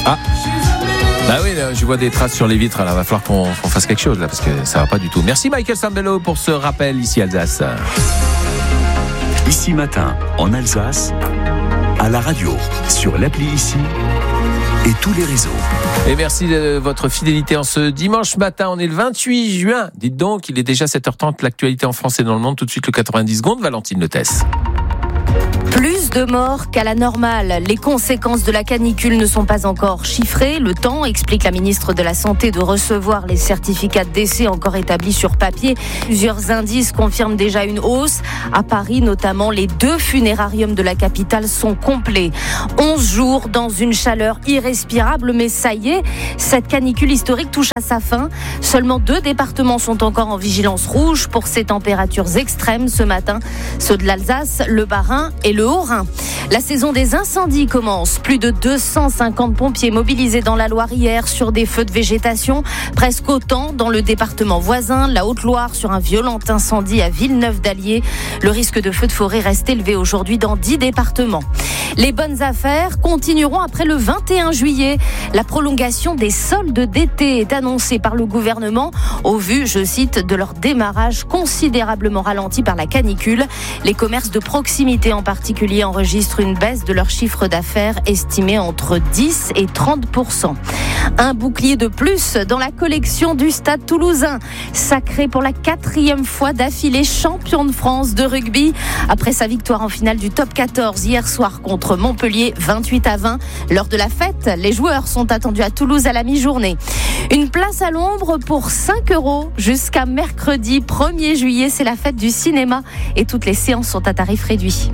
Ah. Bah oui, je vois des traces sur les vitres. Alors, il va falloir qu'on fasse quelque chose là, parce que ça va pas du tout. Merci Michael Sambello pour ce rappel ici Alsace. Ici Matin, en Alsace, à la radio, sur l'appli Ici et tous les réseaux. Et merci de votre fidélité en ce dimanche matin. On est le 28 juin. Dites donc, il est déjà 7h30. L'actualité en France et dans le monde. Tout de suite, le 90 secondes. Valentine Lethès. Plus de morts qu'à la normale. Les conséquences de la canicule ne sont pas encore chiffrées. Le temps, explique la ministre de la Santé, de recevoir les certificats de décès encore établis sur papier. Plusieurs indices confirment déjà une hausse. À Paris, notamment, les 2 funérariums de la capitale sont complets. 11 jours dans une chaleur irrespirable, mais ça y est, cette canicule historique touche à sa fin. Seulement 2 départements sont encore en vigilance rouge pour ces températures extrêmes ce matin. Ceux de l'Alsace, le Bas-Rhin et le Haut-Rhin. La saison des incendies commence. Plus de 250 pompiers mobilisés dans la Loire hier sur des feux de végétation. Presque autant dans le département voisin, la Haute-Loire, sur un violent incendie à Villeneuve-d'Allier. Le risque de feu de forêt reste élevé aujourd'hui dans 10 départements. Les bonnes affaires continueront après le 21 juillet. La prolongation des soldes d'été est annoncée par le gouvernement au vu, je cite, de leur démarrage considérablement ralenti par la canicule. Les commerces de proximité en particulier enregistrent une baisse de leur chiffre d'affaires estimée entre 10 et 30%. Un bouclier de plus dans la collection du Stade Toulousain. Sacré pour la 4e fois d'affilée champion de France de rugby. Après sa victoire en finale du top 14 hier soir contre Montpellier 28-20. Lors de la fête, les joueurs sont attendus à Toulouse à la mi-journée. Une place à l'ombre pour 5 € jusqu'à mercredi 1er juillet. C'est la fête du cinéma et toutes les séances sont à tarif réduit.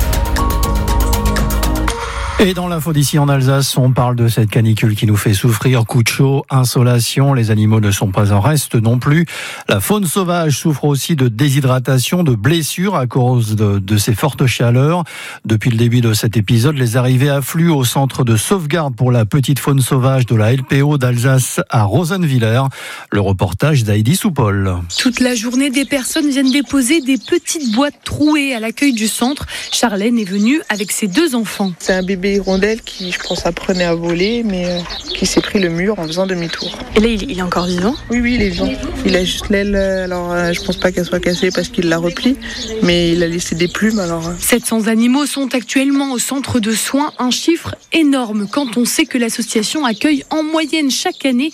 Et dans l'info d'ici en Alsace, on parle de cette canicule qui nous fait souffrir. Coup de chaud, insolation, les animaux ne sont pas en reste non plus. La faune sauvage souffre aussi de déshydratation, de blessures à cause de ces fortes chaleurs. Depuis le début de cet épisode, les arrivées affluent au centre de sauvegarde pour la petite faune sauvage de la LPO d'Alsace à Rosenwiller. Le reportage d'Heidi Soupol. Toute la journée, des personnes viennent déposer des petites boîtes trouées à l'accueil du centre. Charlène est venue avec ses 2 enfants. C'est un bébé hirondelle qui, je pense, apprenait à voler, mais qui s'est pris le mur en faisant demi-tour. Et là, il est encore vivant ? Oui, il est vivant. Il a juste l'aile, alors je pense pas qu'elle soit cassée parce qu'il la replie, mais il a laissé des plumes. Alors. 700 animaux sont actuellement au centre de soins, un chiffre énorme quand on sait que l'association accueille en moyenne chaque année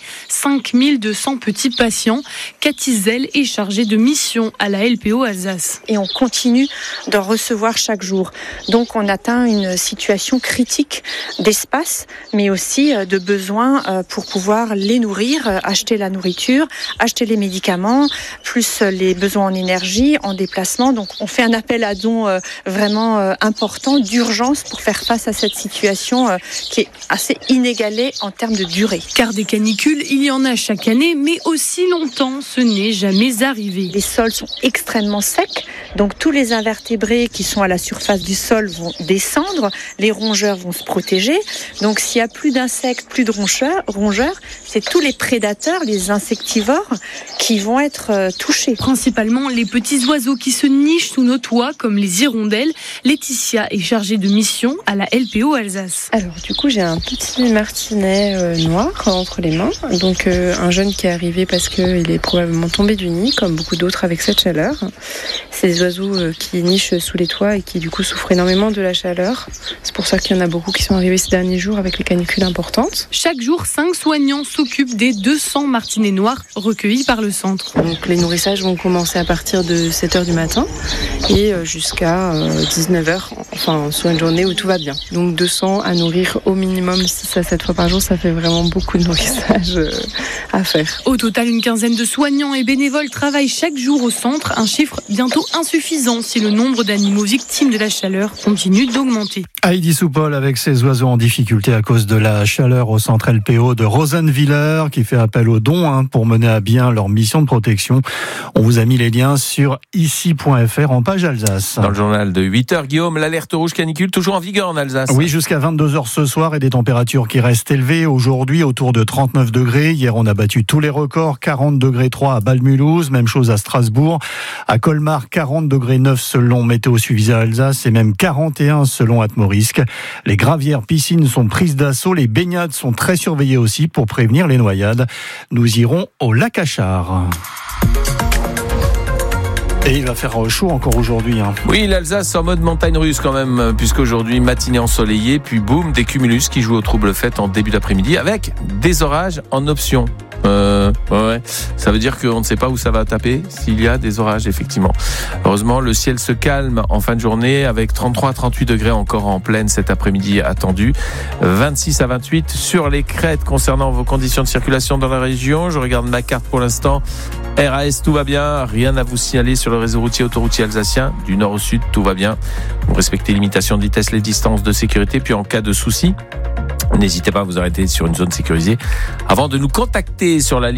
5200 petits patients. Cathy Zell est chargée de mission à la LPO Alsace. Et on continue d'en recevoir chaque jour. Donc on atteint une situation critique d'espace, mais aussi de besoins pour pouvoir les nourrir, acheter la nourriture, acheter les médicaments, plus les besoins en énergie, en déplacement. Donc on fait un appel à dons vraiment important, d'urgence, pour faire face à cette situation qui est assez inégalée en termes de durée. Car des canicules, il y en a chaque année, mais aussi longtemps, ce n'est jamais arrivé. Les sols sont extrêmement secs, donc tous les invertébrés qui sont à la surface du sol vont descendre, les rongeurs vont se protéger. Donc s'il y a plus d'insectes, plus de rongeurs, c'est tous les prédateurs, les insectivores qui vont être touchés. Principalement les petits oiseaux qui se nichent sous nos toits, comme les hirondelles. Laetitia est chargée de mission à la LPO Alsace. Alors du coup, j'ai un petit martinet noir entre les mains. Donc un jeune qui est arrivé parce qu'il est probablement tombé du nid, comme beaucoup d'autres avec cette chaleur. C'est des oiseaux qui nichent sous les toits et qui du coup souffrent énormément de la chaleur. C'est pour ça qu'il y en a beaucoup qui sont arrivés ces derniers jours avec les canicules importantes. Chaque jour, 5 soignants s'occupent des 200 martinets noirs recueillis par le centre. Donc les nourrissages vont commencer à partir de 7h du matin et jusqu'à 19h, enfin sur une journée où tout va bien. Donc 200 à nourrir au minimum 6 à 7 fois par jour, ça fait vraiment beaucoup de nourrissage à faire. Au total, une quinzaine de soignants et bénévoles travaillent chaque jour au centre, un chiffre bientôt insuffisant si le nombre d'animaux victimes de la chaleur continue d'augmenter. Heidi Soupol avec ses oiseaux en difficulté à cause de la chaleur au centre LPO de Rosenwiller qui fait appel aux dons pour mener à bien leur mission de protection. On vous a mis les liens sur ici.fr en page Alsace. Dans le journal de 8h, Guillaume, l'alerte rouge canicule toujours en vigueur en Alsace. Oui, jusqu'à 22h ce soir et des températures qui restent élevées. Aujourd'hui, autour de 39 degrés. Hier, on a battu tous les records. 40 degrés 3 à Bâle-Mulhouse. Même chose à Strasbourg. À Colmar, 40 degrés 9 selon Météo Suivisa Alsace et même 41 selon Atmos. risque. Les gravières piscines sont prises d'assaut. Les baignades sont très surveillées aussi pour prévenir les noyades. Nous irons au lac Achard. Et il va faire chaud encore aujourd'hui. Oui, l'Alsace en mode montagne russe quand même, puisqu'aujourd'hui matinée ensoleillée, puis boum, des cumulus qui jouent au trouble fête en début d'après-midi avec des orages en option. Ouais. Ça veut dire qu'on ne sait pas où ça va taper s'il y a des orages, effectivement. Heureusement, le ciel se calme en fin de journée avec 33-38 degrés encore en pleine cet après-midi attendu. 26 à 28 sur les crêtes concernant vos conditions de circulation dans la région. Je regarde ma carte pour l'instant. RAS, tout va bien. Rien à vous signaler sur le réseau routier autoroutier alsacien. Du nord au sud, tout va bien. Vous respectez les limitations de vitesse, les distances de sécurité. Puis en cas de souci, n'hésitez pas à vous arrêter sur une zone sécurisée avant de nous contacter sur la ligne